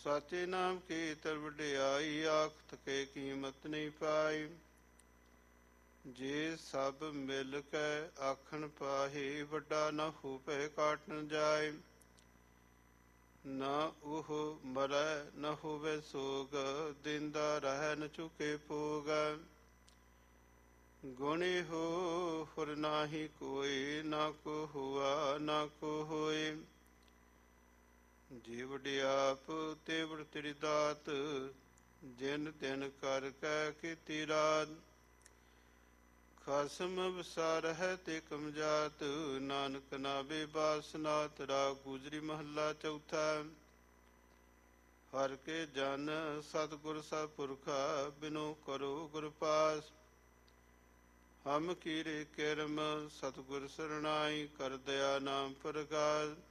ਸਾਚੇ ਨਾਮ ਕੀ ਤਰ ਵਡਿਆਈ, ਆਖ ਥਕੇ ਕੀਮਤ ਨਹੀਂ ਪਾਈ। ਜੇ ਸਭ ਮਿਲ ਕੇ ਆਖਣ ਪਾਹੀ, ਵੱਡਾ ਨਾ ਹੋਵੇ ਕਾਟ ਨ ਜਾਏ। ਨਾ ਉਹ ਮਰੈ ਨਾ ਹੋਵੇ ਸੋਗ, ਦਿੰਦਾ ਰਹਿ ਨ ਚੁਕੇ ਭੋਗ। ਗੁਣੀ ਹੋ ਹੁਰ ਨਾਹੀ ਕੋਈ, ਨਾ ਕੋ ਹੁਆ ਨਾ ਕੋ ਹੋਏ। ਜੇ ਵਡਿਆਪ ਤੇ ਵਡ ਤੇਰੀ ਦਾਤ, ਜਿਨ ਤਿਨ ਕਰ ਕੈ ਕੀਤੀ ਰਾਤ। ਖਸਮ ਵਿਸਾਰ ਹੈ ਤੇ ਕਮਜਾਤ, ਨਾਨਕ ਨਾਵੇ ਬਾਸਨਾਤ। ਰਾਗ ਗੁਜਰੀ ਮਹੱਲਾ ਚੌਥਾ। ਹਰ ਕੇ ਜਨ ਸਤਿਗੁਰ ਸਤਿਪੁਰਖਾ, ਬਿਨੋ ਕਰੋ ਗੁਰ ਪਾਸ। ਹਮ ਕੀਰੇ ਕਿਰਮ ਸਤਿਗੁਰ ਸਰਣਾਈ, ਕਰ ਦਇਆ ਨਾਮ ਪ੍ਰਗਾਸ।